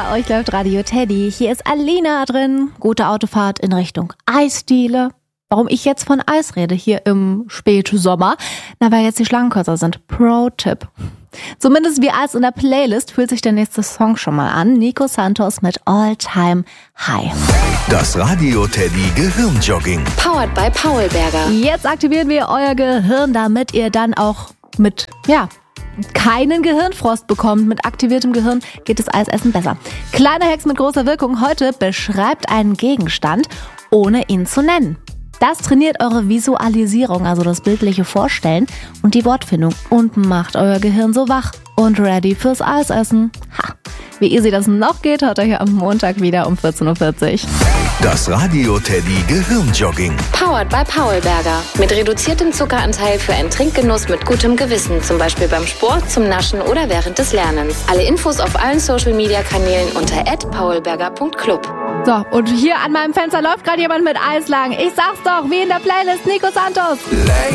Bei euch läuft Radio Teddy. Hier ist Alina drin. Gute Autofahrt in Richtung Eisdiele. Warum ich jetzt von Eis rede, hier im Spätsommer? Na, weil jetzt die Schlangen kürzer sind. Pro-Tipp. Zumindest wie Eis in der Playlist fühlt sich der nächste Song schon mal an. Nico Santos mit All Time High. Das Radio Teddy Gehirnjogging. Powered by Paulberger. Jetzt aktivieren wir euer Gehirn, damit ihr dann auch mit, keinen Gehirnfrost bekommt. Mit aktiviertem Gehirn geht das Eisessen besser. Kleiner Hex mit großer Wirkung heute: beschreibt einen Gegenstand, ohne ihn zu nennen. Das trainiert eure Visualisierung, also das bildliche Vorstellen und die Wortfindung und macht euer Gehirn so wach und ready fürs Eisessen. Wie easy das noch geht, hört euch am Montag wieder um 14.40 Uhr. Das Radio Teddy Gehirnjogging. Powered by Paulberger. Mit reduziertem Zuckeranteil für einen Trinkgenuss mit gutem Gewissen. Zum Beispiel beim Sport, zum Naschen oder während des Lernens. Alle Infos auf allen Social-Media-Kanälen unter @paulberger.club. So, und hier an meinem Fenster läuft gerade jemand mit Eislagen. Ich sag's doch, wie in der Playlist Nico Santos.